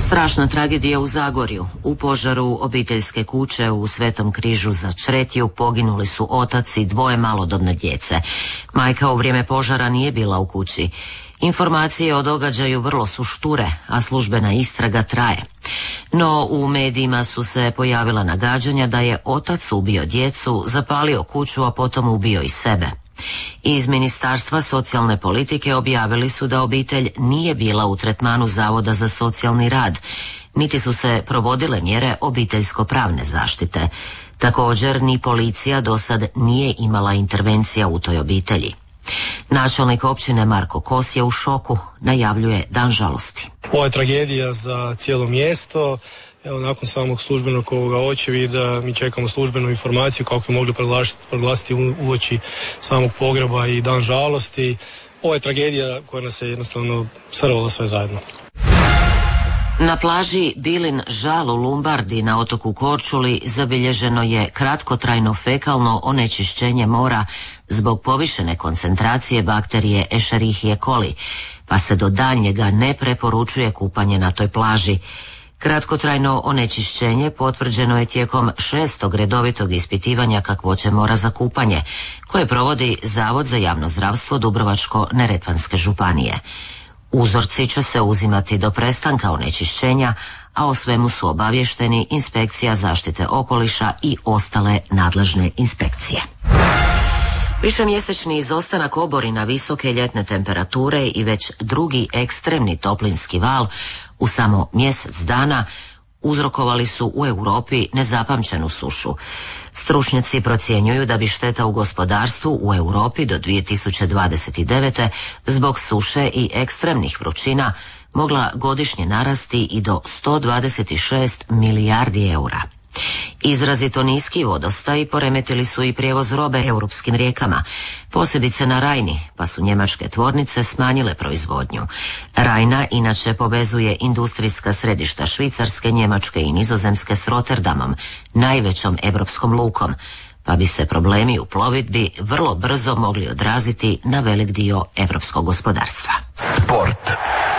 Strašna tragedija u Zagorju. U požaru obiteljske kuće u Svetom Križu za Čretiju poginuli su otac i dvoje malodobne djece. Majka u vrijeme požara nije bila u kući. Informacije o događaju vrlo su šture, a službena istraga traje. No u medijima su se pojavila nagađanja da je otac ubio djecu, zapalio kuću, a potom ubio i sebe. Iz Ministarstva socijalne politike objavili su da obitelj nije bila u tretmanu Zavoda za socijalni rad, niti su se provodile mjere obiteljsko-pravne zaštite. Također ni policija do sad nije imala intervencija u toj obitelji. Načelnik općine Marko Kos je u šoku, najavljuje dan žalosti. Ovo je tragedija za cijelo mjesto. Evo, nakon samog službenog ovoga očevida mi čekamo službenu informaciju kako bi mogli proglasiti uoči samog pogreba i dan žalosti. Ovo je tragedija koja nas je jednostavno srvala sve zajedno. Na plaži Bilin Žal u Lumbardi na otoku Korčuli zabilježeno je kratkotrajno fekalno onečišćenje mora zbog povišene koncentracije bakterije Escherichia coli, pa se do daljnjega ne preporučuje kupanje na toj plaži. Kratkotrajno onečišćenje potvrđeno je tijekom 6. redovitog ispitivanja kakvoće mora za kupanje, koje provodi Zavod za javno zdravstvo Dubrovačko-neretvanske županije. Uzorci će se uzimati do prestanka onečišćenja, a o svemu su obavješteni Inspekcija zaštite okoliša i ostale nadležne inspekcije. Višemjesečni izostanak oborina, visoke ljetne temperature i već drugi ekstremni toplinski val u samo mjesec dana uzrokovali su u Europi nezapamćenu sušu. Stručnjaci procjenjuju da bi šteta u gospodarstvu u Europi do 2029. zbog suše i ekstremnih vrućina mogla godišnje narasti i do 126 milijardi eura. Izrazito niski vodostaji poremetili su i prijevoz robe europskim rijekama, posebice na Rajni, pa su njemačke tvornice smanjile proizvodnju. Rajna inače povezuje industrijska središta Švicarske, Njemačke i Nizozemske s Rotterdamom, najvećom europskom lukom, pa bi se problemi u plovidbi vrlo brzo mogli odraziti na velik dio europskog gospodarstva. Sport.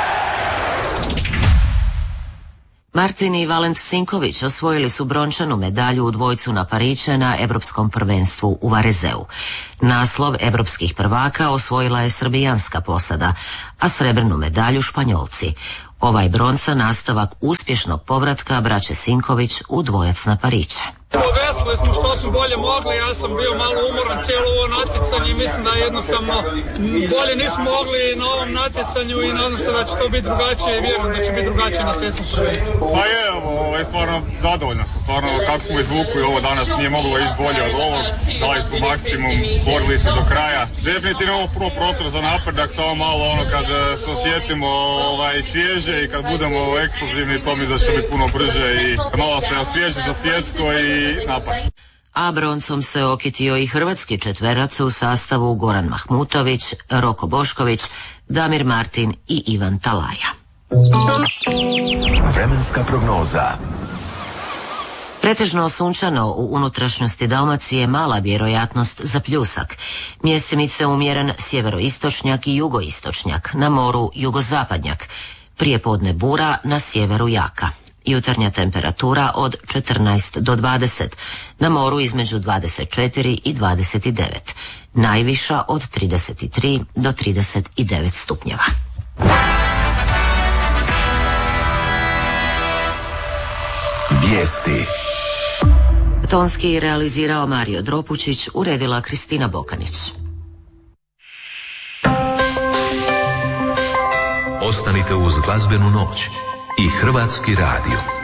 Martin i Valent Sinković osvojili su brončanu medalju u dvojcu na Pariće na Europskom prvenstvu u Varezeu. Naslov europskih prvaka osvojila je srbijanska posada, a srebrnu medalju Španjolci. Ovaj bronca nastavak uspješnog povratka braće Sinković u dvojac na Pariće. Veseli smo što smo bolje mogli, ja sam bio malo umoran cijelo ovo natjecanje i mislim da jednostavno bolje nismo mogli na ovom natjecanju i nadam se da će to biti drugačije i vjerujem da će biti drugačije na svjetskom prvenstvu. Pa je, ovo je stvarno zadovoljno sam, stvarno kako smo izvukli ovo danas nije moglo ići bolje od ovog, dali smo maksimum, borili se do kraja. Definitivno ovo prvo prostor za napredak, samo malo ono kad se osjetimo svježe i kad budemo eksplozivni to mi da će biti puno brže i malo se osvježi za svjetsko i napaš. A broncom se okitio i hrvatski četverac u sastavu Goran Mahmutović, Roko Bošković, Damir Martin i Ivan Talaja. Vremenska prognoza. Pretežno sunčano u unutrašnjosti Dalmacije, mala vjerojatnost za pljusak. Mjestimice umjeren sjeveroistočnjak i jugoistočnjak, na moru jugozapadnjak. Prijepodne bura, na sjeveru jaka. Jutarnja temperatura od 14 do 20, na moru između 24 i 29, najviša od 33 do 39 stupnjeva. Vijesti. Tonski realizirao Mario Dropučić, uredila Kristina Bokanić. Ostanite uz glazbenu noć i Hrvatski radio.